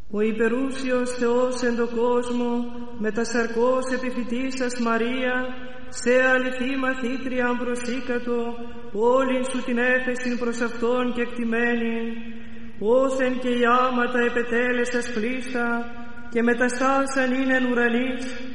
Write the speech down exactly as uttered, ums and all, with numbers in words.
Ο υπερούσιος Θεός εν το κόσμο, με τα σαρκός επιφυτίσας Μαρία, σε αληθή μαθήτριαν προσήκατο, όλην σου την έφεσιν προς Αυτόν και εκτιμένη, όθεν και οι άματα επετέλεσας πλήστα, και μεταστάσαν είναι ουρανής,